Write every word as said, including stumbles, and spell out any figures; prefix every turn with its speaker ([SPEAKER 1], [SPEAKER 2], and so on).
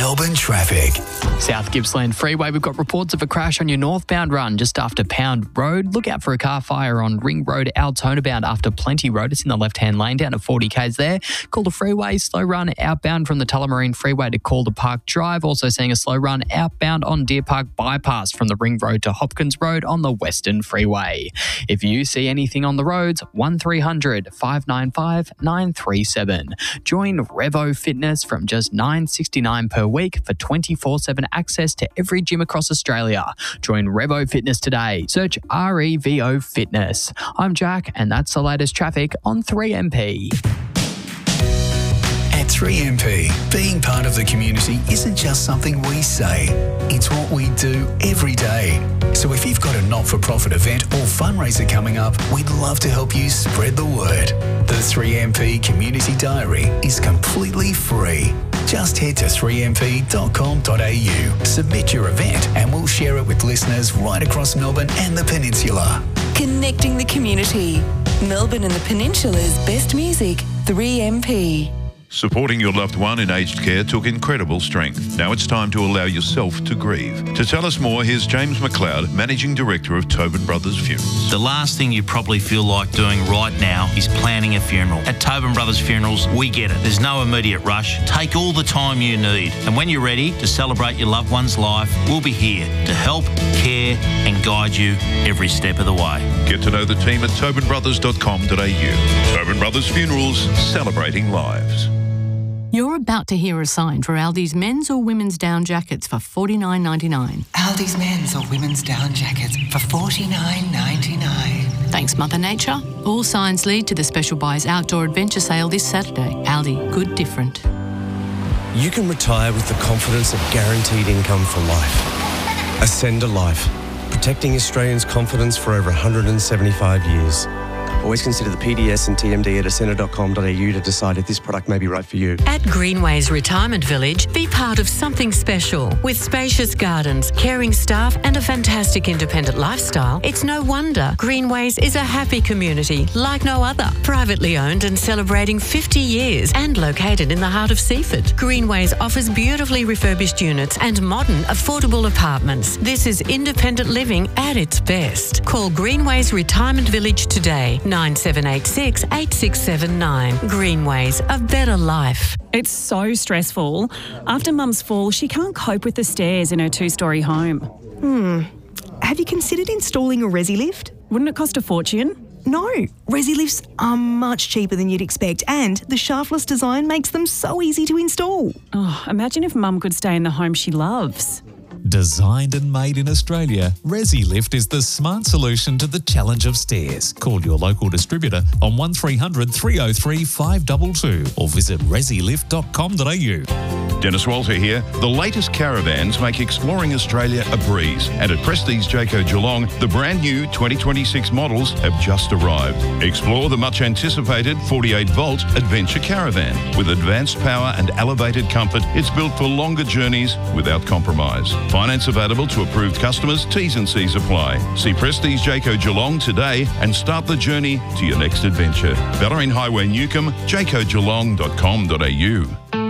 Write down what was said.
[SPEAKER 1] Melbourne traffic.
[SPEAKER 2] South Gippsland Freeway, we've got reports of a crash on your northbound run just after Pound Road. Look out for a car fire on Ring Road, Altona bound after Plenty Road. It's in the left-hand lane down to forty k's there. Calder Freeway, slow run outbound from the Tullamarine Freeway to Calder Park Drive. Also seeing a slow run outbound on Deer Park Bypass from the Ring Road to Hopkins Road on the Western Freeway. If you see anything on the roads, one three hundred, five nine five, nine three seven. Join Revo Fitness from just nine dollars sixty-nine per week for twenty-four seven access to every gym across Australia. Join Revo Fitness today. Search R E V O Fitness. I'm Jack, and that's the latest traffic on three M P.
[SPEAKER 1] At three M P, being part of the community isn't just something we say, it's what we do every day. So if you've got a not-for-profit event or fundraiser coming up, we'd love to help you spread the word. The three M P Community Diary is completely free. Just head to three m p dot com dot a u, submit your event, and we'll share it with listeners right across Melbourne and the Peninsula.
[SPEAKER 3] Connecting the community. Melbourne and the Peninsula's best music, three M P.
[SPEAKER 4] Supporting your loved one in aged care took incredible strength. Now it's time to allow yourself to grieve. To tell us more, here's James McLeod, Managing Director of Tobin Brothers Funerals.
[SPEAKER 5] The last thing you probably feel like doing right now is planning a funeral. At Tobin Brothers Funerals, we get it. There's no immediate rush. Take all the time you need. And when you're ready to celebrate your loved one's life, we'll be here to help, care and guide you every step of the way.
[SPEAKER 4] Get to know the team at tobin brothers dot com dot a u. Tobin Brothers Funerals, celebrating lives.
[SPEAKER 6] You're about to hear a sign for Aldi's men's or women's down jackets for forty-nine ninety-nine.
[SPEAKER 7] Aldi's men's or women's down jackets for forty-nine ninety-nine.
[SPEAKER 6] Thanks, Mother Nature. All signs lead to the Special Buys Outdoor Adventure Sale this Saturday. Aldi, good different.
[SPEAKER 8] You can retire with the confidence of guaranteed income for life. Ascend a Life, protecting Australians' confidence for over one hundred seventy-five years. Always consider the P D S and T M D at ascender dot com dot a u to decide if this product may be right for you.
[SPEAKER 9] At Greenways Retirement Village, be part of something special. With spacious gardens, caring staff and a fantastic independent lifestyle, it's no wonder Greenways is a happy community like no other. Privately owned and celebrating fifty years and located in the heart of Seaford. Greenways offers beautifully refurbished units and modern, affordable apartments. This is independent living at its best. Call Greenways Retirement Village today, nine seven eight six, eight six seven nine. Greenways, a better life.
[SPEAKER 10] It's so stressful. After Mum's fall, she can't cope with the stairs in her two-storey home.
[SPEAKER 11] Hmm. Have you considered installing a Resi lift?
[SPEAKER 10] Wouldn't it cost a fortune?
[SPEAKER 11] No. Resi lifts are much cheaper than you'd expect, and the shaftless design makes them so easy to install.
[SPEAKER 10] Oh, imagine if Mum could stay in the home she loves.
[SPEAKER 12] Designed and made in Australia, ResiLift is the smart solution to the challenge of stairs. Call your local distributor on one three hundred, three oh three, five two two or visit resi lift dot com dot a u.
[SPEAKER 4] Dennis Walter here. The latest caravans make exploring Australia a breeze. And at Prestige Jayco Geelong, the brand new twenty twenty-six models have just arrived. Explore the much anticipated forty-eight volt Adventure Caravan. With advanced power and elevated comfort, it's built for longer journeys without compromise. Finance available to approved customers. T's and C's apply. See Prestige Jayco Geelong today and start the journey to your next adventure. Bellarine Highway Newcomb, jayco geelong dot com dot a u.